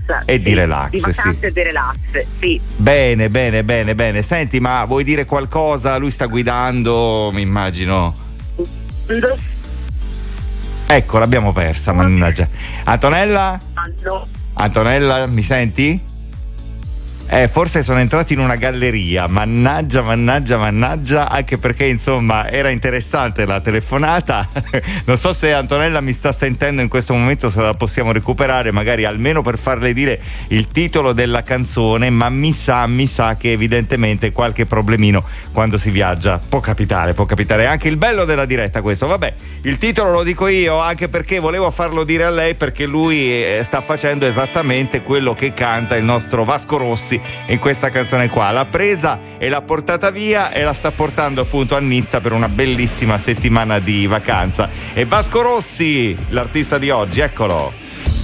E di relax, di vacanze e di relax, sì. Bene. Senti, ma vuoi dire qualcosa? Lui sta guidando, mi immagino. Ecco, l'abbiamo persa, mannaggia. Antonella? No. Antonella, mi senti? Forse sono entrati in una galleria, mannaggia, anche perché insomma era interessante la telefonata. Non so se Antonella mi sta sentendo in questo momento, se la possiamo recuperare magari almeno per farle dire il titolo della canzone, ma mi sa che evidentemente qualche problemino quando si viaggia può capitare, è anche il bello della diretta questo. Vabbè, il titolo lo dico io, anche perché volevo farlo dire a lei, perché lui sta facendo esattamente quello che canta il nostro Vasco Rossi in questa canzone qua. L'ha presa e l'ha portata via e la sta portando appunto a Nizza per una bellissima settimana di vacanza. E Vasco Rossi, l'artista di oggi, eccolo.